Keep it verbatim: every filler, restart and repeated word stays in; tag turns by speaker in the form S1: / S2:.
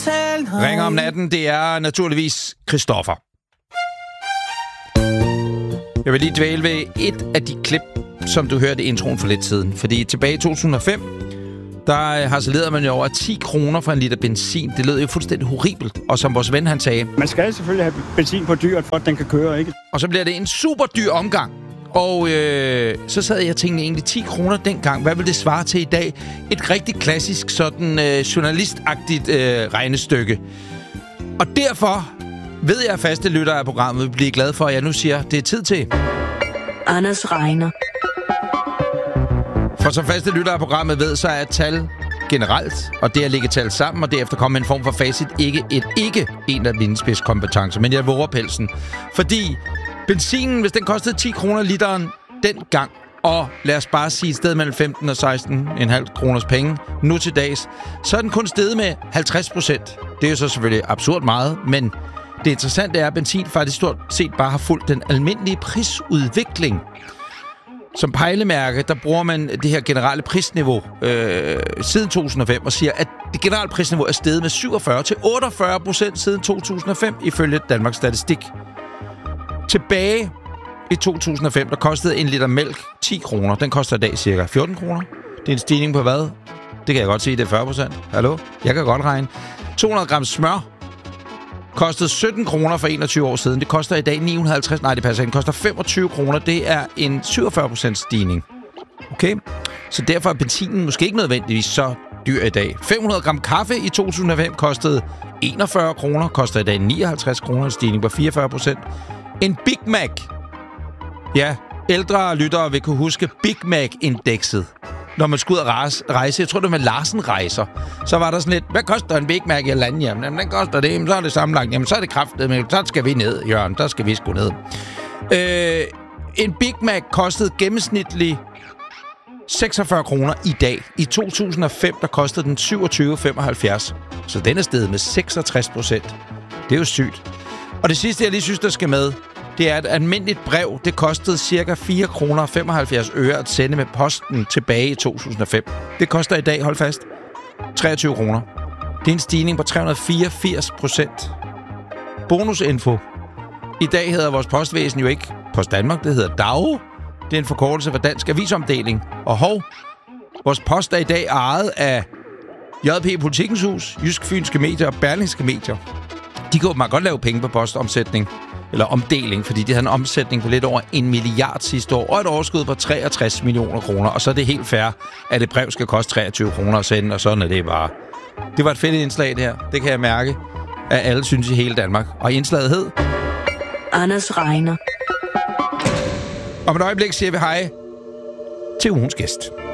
S1: Ringer om natten, det er naturligvis Christoffer. Jeg vil lige dvæle ved et af de klip, som du hørte i introen for lidt siden. Fordi tilbage i to tusind og fem, der harcelerede man jo over ti kroner for en liter benzin. Det lød jo fuldstændig horribelt. Og som vores ven, han sagde...
S2: Man skal selvfølgelig have benzin på dyret, for at den kan køre, ikke?
S1: Og så bliver det en super dyr omgang. Og øh, så sad jeg og tænkte egentlig ti kroner dengang. Hvad vil det svare til i dag? Et rigtig klassisk, sådan øh, journalistagtigt øh, regnestykke. Og derfor ved jeg, at faste lyttere af programmet vil blive glade for, at jeg nu siger, det er tid til...
S3: Anders regner.
S1: For som faste lyttere af programmet ved, så er tal generelt, og det at lægge tal sammen, og derefter komme en form for facit, ikke et ikke en af mine spidskompetencer, men jeg våger pelsen. Fordi benzinen, hvis den kostede ti kroner literen dengang, og lad os bare sige et sted mellem femten og seksten komma fem kroners penge, nu til dags, så er den kun steget med halvtreds procent. Det er jo så selvfølgelig absurd meget, men det interessante er, at benzin faktisk stort set bare har fulgt den almindelige prisudvikling. Som pejlemærke, der bruger man det her generelle prisniveau øh, siden to tusind og fem og siger, at det generelle prisniveau er steget med syvogfyrre til otteogfyrre procent siden to tusind og fem, ifølge Danmarks Statistik. Tilbage i to tusind og fem, der kostede en liter mælk ti kroner. Den koster i dag cirka fjorten kroner. Det er en stigning på hvad? Det kan jeg godt sige, det er fyrre procent. Hallo? Jeg kan godt regne. to hundrede gram smør kostede sytten kroner for enogtyve år siden. Det koster i dag ni hundrede og halvtreds. Nej, det passer ikke. Det koster femogtyve kroner. Det er en syvogfyrre procent stigning. Okay? Så derfor er benzinen måske ikke nødvendigvis så dyr i dag. fem hundrede gram kaffe i to tusind og fem kostede enogfyrre kroner. Koster i dag nioghalvtreds kroner. En stigning på fireogfyrre procent. En Big Mac. Ja, ældre lyttere vil kunne huske Big Mac-indekset. Når man skulle ud og rejse, jeg tror det var med Larsen Rejser, så var der sådan lidt, hvad koster en Big Mac i landet? Jamen, den koster det, jamen, så er det sammenlagt. Jamen, så er det kraftet, men så skal vi ned, Jørgen. Der skal vi sgu ned. Øh, en Big Mac kostede gennemsnitligt seksogfyrre kroner i dag. I to tusind og fem, der kostede den syvogtyve komma femoghalvfjerds. Så den er steget med seksogtres procent. Det er jo sygt. Og det sidste, jeg lige synes, der skal med, det er et almindeligt brev. Det kostede cirka fire kroner og femoghalvfjerds øre at sende med posten tilbage i to tusind og fem. Det koster i dag, hold fast, treogtyve kroner. Det er en stigning på tre hundrede og fireogfirs procent. Bonusinfo. I dag hedder vores postvæsen jo ikke Post Danmark, det hedder D A O. Det er en forkortelse for Dansk Avisomdeling. Og hov, vores post er i dag ejet af J P Politikens Hus, Jysk Fynske Medier og Berlingske Medier. De kan jo meget godt lave penge på postomsætning. Eller omdeling, fordi de havde en omsætning på lidt over en milliard sidste år, og et overskud på treogtres millioner kroner. Og så er det helt fair, at et brev skal koste treogtyve kroner at sende, og sådan er det bare. Det var et fedt indslag, det her. Det kan jeg mærke, at alle synes i hele Danmark. Og indslaget hed...
S3: Anders regner.
S1: Om et øjeblik siger vi hej til ugens gæst.